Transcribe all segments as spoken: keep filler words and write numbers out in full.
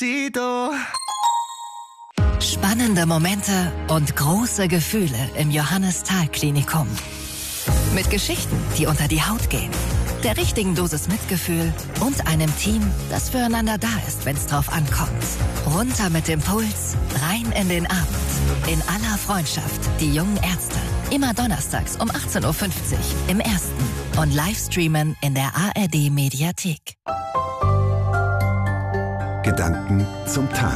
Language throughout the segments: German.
Despacito. Spannende Momente und große Gefühle im Johannes-Thal-Klinikum. Mit Geschichten, die unter die Haut gehen, der richtigen Dosis Mitgefühl und einem Team, das füreinander da ist, wenn es drauf ankommt. Runter mit dem Puls, rein in den Abend. In aller Freundschaft, die jungen Ärzte. Immer donnerstags um achtzehn Uhr fünfzig im Ersten und Livestreamen in der A R D-Mediathek. Gedanken zum Tag.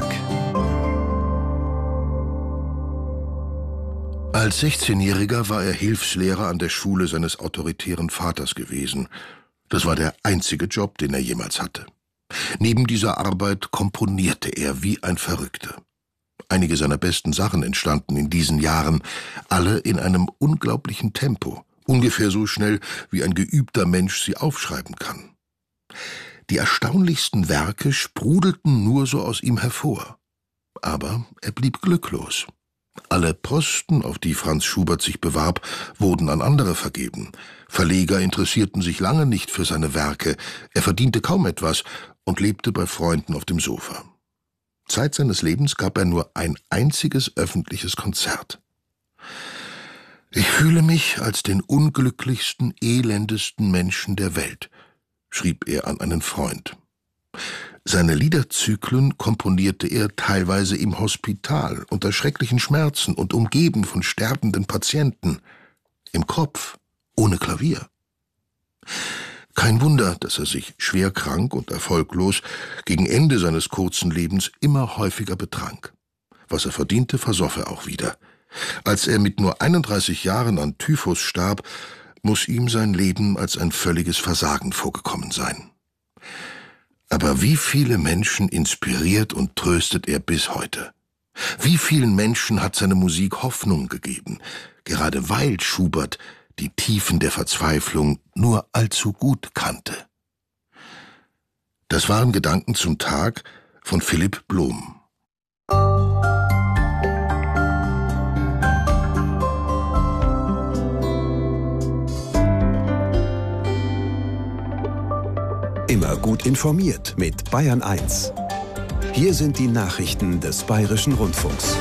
Als sechzehnjähriger war er Hilfslehrer an der Schule seines autoritären Vaters gewesen. Das war der einzige Job, den er jemals hatte. Neben dieser Arbeit komponierte er wie ein Verrückter. Einige seiner besten Sachen entstanden in diesen Jahren, alle in einem unglaublichen Tempo, ungefähr so schnell, wie ein geübter Mensch sie aufschreiben kann. Die erstaunlichsten Werke sprudelten nur so aus ihm hervor. Aber er blieb glücklos. Alle Posten, auf die Franz Schubert sich bewarb, wurden an andere vergeben. Verleger interessierten sich lange nicht für seine Werke, er verdiente kaum etwas und lebte bei Freunden auf dem Sofa. Zeit seines Lebens gab er nur ein einziges öffentliches Konzert. »Ich fühle mich als den unglücklichsten, elendesten Menschen der Welt«, schrieb er an einen Freund. Seine Liederzyklen komponierte er teilweise im Hospital, unter schrecklichen Schmerzen und umgeben von sterbenden Patienten. Im Kopf, ohne Klavier. Kein Wunder, dass er sich schwer krank und erfolglos gegen Ende seines kurzen Lebens immer häufiger betrank. Was er verdiente, versoff er auch wieder. Als er mit nur einunddreißig Jahren an Typhus starb, muss ihm sein Leben als ein völliges Versagen vorgekommen sein. Aber wie viele Menschen inspiriert und tröstet er bis heute? Wie vielen Menschen hat seine Musik Hoffnung gegeben, gerade weil Schubert die Tiefen der Verzweiflung nur allzu gut kannte? Das waren Gedanken zum Tag von Philipp Blom. Immer gut informiert mit Bayern eins. Hier sind die Nachrichten des Bayerischen Rundfunks.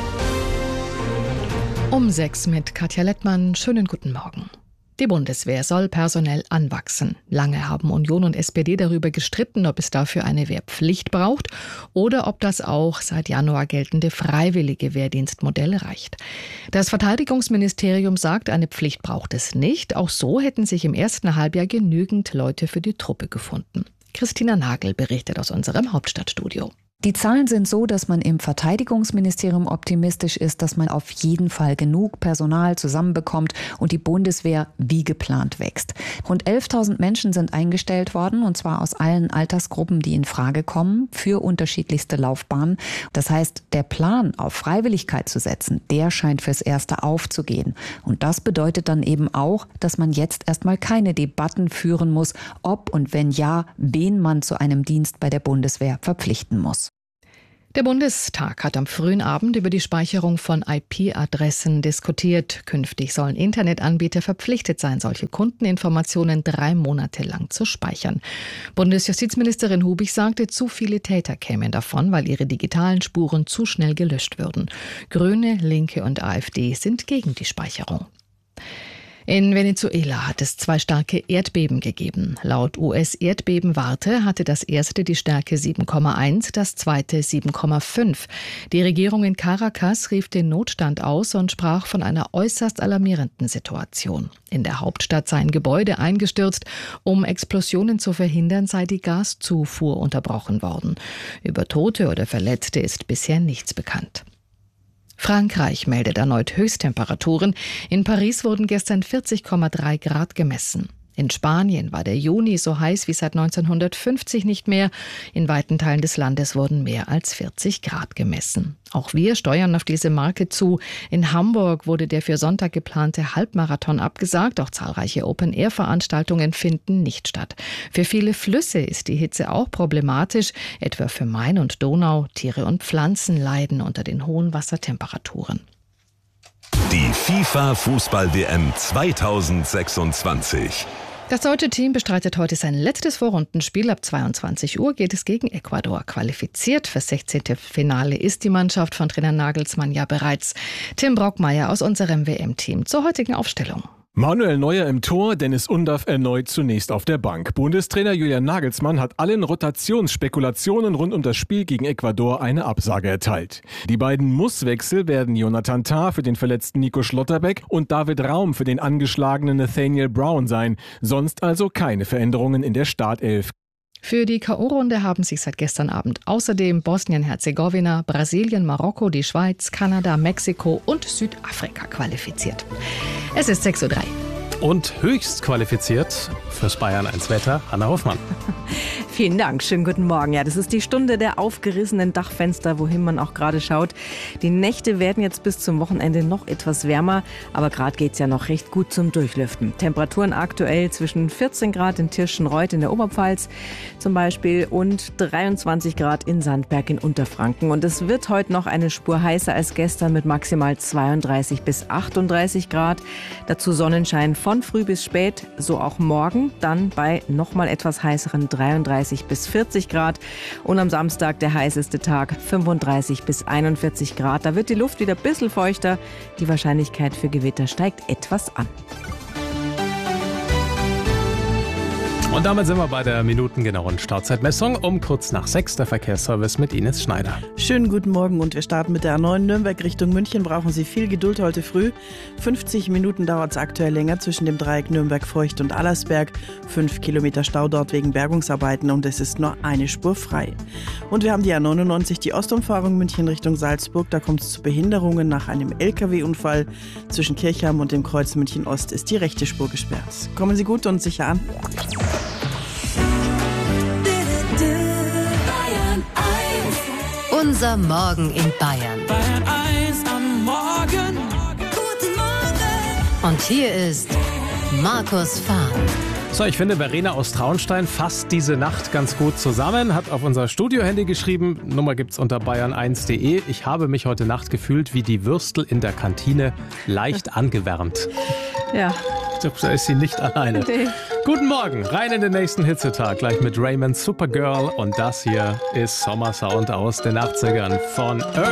Um sechs mit Katja Lettmann. Schönen guten Morgen. Die Bundeswehr soll personell anwachsen. Lange haben Union und S P D darüber gestritten, ob es dafür eine Wehrpflicht braucht oder ob das auch seit Januar geltende freiwillige Wehrdienstmodell reicht. Das Verteidigungsministerium sagt, eine Pflicht braucht es nicht. Auch so hätten sich im ersten Halbjahr genügend Leute für die Truppe gefunden. Christina Nagel berichtet aus unserem Hauptstadtstudio. Die Zahlen sind so, dass man im Verteidigungsministerium optimistisch ist, dass man auf jeden Fall genug Personal zusammenbekommt und die Bundeswehr wie geplant wächst. Rund elftausend Menschen sind eingestellt worden, und zwar aus allen Altersgruppen, die in Frage kommen, für unterschiedlichste Laufbahnen. Das heißt, der Plan, auf Freiwilligkeit zu setzen, der scheint fürs Erste aufzugehen. Und das bedeutet dann eben auch, dass man jetzt erstmal keine Debatten führen muss, ob und wenn ja, wen man zu einem Dienst bei der Bundeswehr verpflichten muss. Der Bundestag hat am frühen Abend über die Speicherung von I P-Adressen diskutiert. Künftig sollen Internetanbieter verpflichtet sein, solche Kundeninformationen drei Monate lang zu speichern. Bundesjustizministerin Hubig sagte, zu viele Täter kämen davon, weil ihre digitalen Spuren zu schnell gelöscht würden. Grüne, Linke und AfD sind gegen die Speicherung. In Venezuela hat es zwei starke Erdbeben gegeben. Laut U S-Erdbebenwarte hatte das erste die Stärke sieben Komma eins, das zweite sieben Komma fünf. Die Regierung in Caracas rief den Notstand aus und sprach von einer äußerst alarmierenden Situation. In der Hauptstadt seien Gebäude eingestürzt. Um Explosionen zu verhindern, sei die Gaszufuhr unterbrochen worden. Über Tote oder Verletzte ist bisher nichts bekannt. Frankreich meldet erneut Höchsttemperaturen. In Paris wurden gestern vierzig Komma drei Grad gemessen. In Spanien war der Juni so heiß wie seit neunzehnhundertfünfzig nicht mehr. In weiten Teilen des Landes wurden mehr als vierzig Grad gemessen. Auch wir steuern auf diese Marke zu. In Hamburg wurde der für Sonntag geplante Halbmarathon abgesagt. Auch zahlreiche Open-Air-Veranstaltungen finden nicht statt. Für viele Flüsse ist die Hitze auch problematisch. Etwa für Main und Donau. Tiere und Pflanzen leiden unter den hohen Wassertemperaturen. Die FIFA-Fußball-W M zweitausendsechsundzwanzig. Das deutsche Team bestreitet heute sein letztes Vorrundenspiel. Ab zweiundzwanzig Uhr geht es gegen Ecuador. Qualifiziert fürs sechzehnte Finale ist die Mannschaft von Trainer Nagelsmann ja bereits. Tim Brockmeier aus unserem W M-Team zur heutigen Aufstellung. Manuel Neuer im Tor, Dennis Undaff erneut zunächst auf der Bank. Bundestrainer Julian Nagelsmann hat allen Rotationsspekulationen rund um das Spiel gegen Ecuador eine Absage erteilt. Die beiden Musswechsel werden Jonathan Tah für den verletzten Nico Schlotterbeck und David Raum für den angeschlagenen Nathaniel Brown sein. Sonst also keine Veränderungen in der Startelf. Für die K O-Runde haben sich seit gestern Abend außerdem Bosnien-Herzegowina, Brasilien, Marokko, die Schweiz, Kanada, Mexiko und Südafrika qualifiziert. Es ist sechs Uhr drei. Und höchst qualifiziert fürs Bayern eins Wetter, Hanna Hoffmann. Vielen Dank, schönen guten Morgen. Ja, das ist die Stunde der aufgerissenen Dachfenster, wohin man auch gerade schaut. Die Nächte werden jetzt bis zum Wochenende noch etwas wärmer, aber gerade geht's ja noch recht gut zum Durchlüften. Temperaturen aktuell zwischen vierzehn Grad in Tirschenreuth in der Oberpfalz zum Beispiel und dreiundzwanzig Grad in Sandberg in Unterfranken. Und es wird heute noch eine Spur heißer als gestern mit maximal zweiunddreißig bis achtunddreißig Grad. Dazu Sonnenschein von früh bis spät, so auch morgen, dann bei nochmal etwas heißeren dreiunddreißig bis vierzig Grad. Und am Samstag der heißeste Tag, fünfunddreißig bis einundvierzig Grad. Da wird die Luft wieder ein bisschen feuchter. Die Wahrscheinlichkeit für Gewitter steigt etwas an. Und damit sind wir bei der minutengenauen Startzeitmessung um kurz nach sechs, der Verkehrsservice mit Ines Schneider. Schönen guten Morgen und wir starten mit der A neun Nürnberg Richtung München. Brauchen Sie viel Geduld heute früh. fünfzig Minuten dauert es aktuell länger zwischen dem Dreieck Nürnberg-Feucht und Allersberg. Fünf Kilometer Stau dort wegen Bergungsarbeiten und es ist nur eine Spur frei. Und wir haben die A neunundneunzig, die Ostumfahrung München Richtung Salzburg. Da kommt es zu Behinderungen nach einem L K W-Unfall. Zwischen Kirchheim und dem Kreuz München Ost ist die rechte Spur gesperrt. Kommen Sie gut und sicher an. Unser Morgen in Bayern. Bayern eins am Morgen. Guten Morgen. Und hier ist Markus Fahr. So, ich finde, Verena aus Traunstein fasst diese Nacht ganz gut zusammen, hat auf unser Studiohandy geschrieben, Nummer gibt's unter bayern eins punkt de. Ich habe mich heute Nacht gefühlt wie die Würstel in der Kantine, leicht angewärmt. Ja. Ich glaube, da ist sie nicht alleine. Nee. Guten Morgen, rein in den nächsten Hitzetag, gleich mit Raymond Supergirl. Und das hier ist Sommersound aus den achtzigern von Earth.